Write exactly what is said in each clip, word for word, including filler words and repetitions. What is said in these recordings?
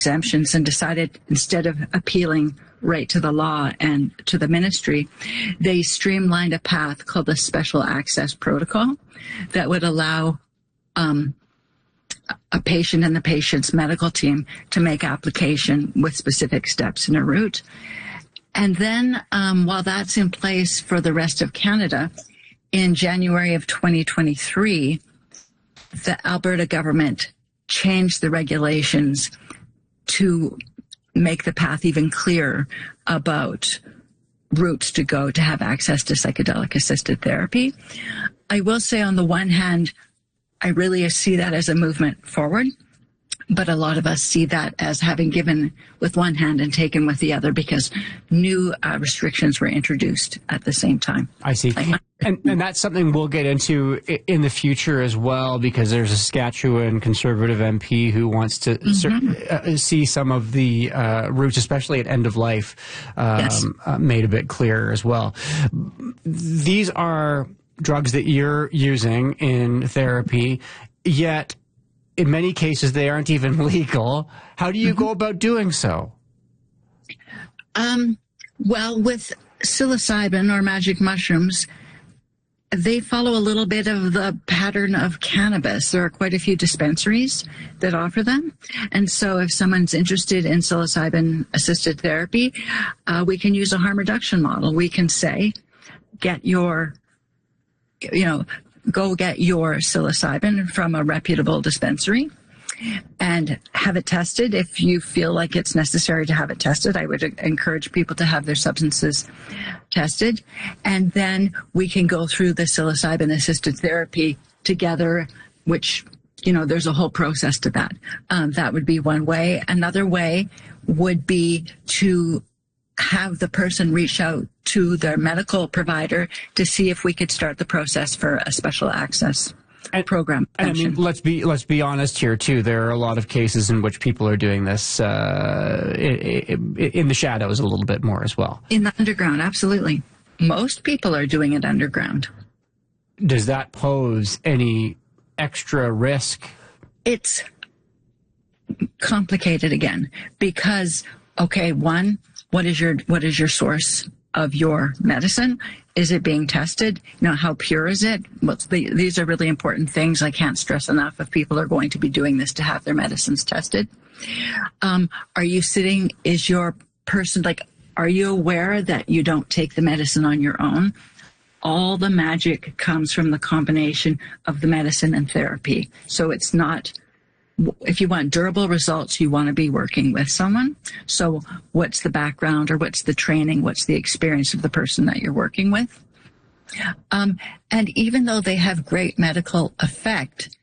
exemptions and decided instead of appealing right to the law and to the ministry, they streamlined a path called the Special Access Protocol that would allow um, a patient and the patient's medical team to make application with specific steps in a route. And then um, while that's in place for the rest of Canada, in January of twenty twenty-three, the Alberta government changed the regulations to make the path even clearer about routes to go to have access to psychedelic assisted therapy. I will say on the one hand, I really see that as a movement forward, but a lot of us see that as having given with one hand and taken with the other because new uh, restrictions were introduced at the same time. I see. And, and that's something we'll get into in the future as well, because there's a Saskatchewan Conservative M P who wants to mm-hmm. uh, see some of the uh, routes, especially at end of life, um, yes. uh, made a bit clearer as well. These are drugs that you're using in therapy, yet in many cases they aren't even legal. How do you mm-hmm. go about doing so? Um, well, with psilocybin or magic mushrooms, they follow a little bit of the pattern of cannabis. There are quite a few dispensaries that offer them. And so if someone's interested in psilocybin-assisted therapy, uh, we can use a harm reduction model. We can say, get your, you know, go get your psilocybin from a reputable dispensary and have it tested. If you feel like it's necessary to have it tested, I would encourage people to have their substances tested. And then we can go through the psilocybin-assisted therapy together, which, you know, there's a whole process to that. Um, that would be one way. Another way would be to have the person reach out to their medical provider to see if we could start the process for a special access And, program. And I mean, let's be let's be honest here too. There are a lot of cases in which people are doing this uh, in, in the shadows a little bit more as well. In the underground, absolutely. Most people are doing it underground. Does that pose any extra risk? It's complicated again because, okay, one, what is your what is your source of your medicine? Is it being tested? You know, how pure is it? What's the, these are really important things. I can't stress enough if people are going to be doing this to have their medicines tested. Um, are you sitting, is your person, like, are you aware that you don't take the medicine on your own? All the magic comes from the combination of the medicine and therapy. So it's not, if you want durable results, you want to be working with someone. So what's the background or what's the training? What's the experience of the person that you're working with? Um, and even though they have great medical effect,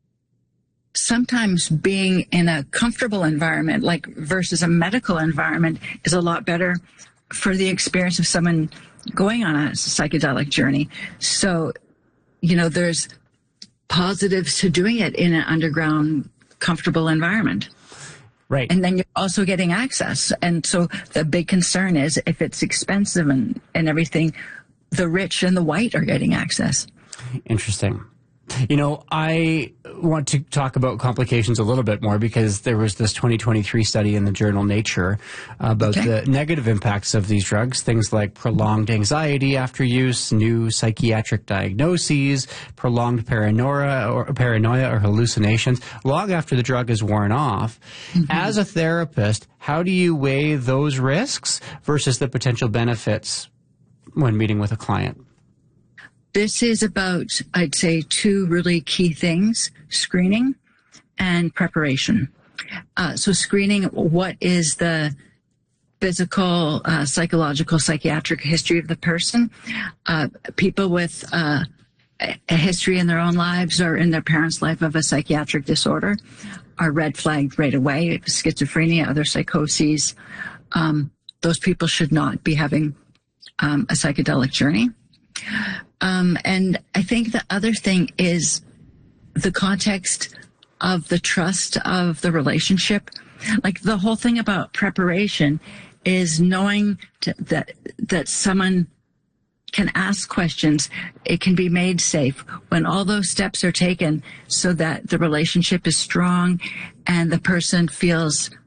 sometimes being in a comfortable environment, like versus a medical environment, is a lot better for the experience of someone going on a psychedelic journey. So, you know, there's positives to doing it in an underground comfortable environment. Right. And then you're also getting access. And so the big concern is if it's expensive and, and everything, the rich and the white are getting access. Interesting. You know, I want to talk about complications a little bit more because there was this twenty twenty-three study in the journal Nature about okay. the negative impacts of these drugs, things like prolonged anxiety after use, new psychiatric diagnoses, prolonged paranoia or paranoia or hallucinations long after the drug is worn off. Mm-hmm. As a therapist, how do you weigh those risks versus the potential benefits when meeting with a client? This is about, I'd say, two really key things: screening and preparation. Uh, so screening, what is the physical, uh, psychological, psychiatric history of the person? Uh, people with uh, a history in their own lives or in their parents' life of a psychiatric disorder are red flagged right away. Schizophrenia, other psychoses, um, those people should not be having um, a psychedelic journey. Um, and I think the other thing is the context of the trust of the relationship. Like the whole thing about preparation is knowing to, that that someone can ask questions. It can be made safe when all those steps are taken so that the relationship is strong and the person feels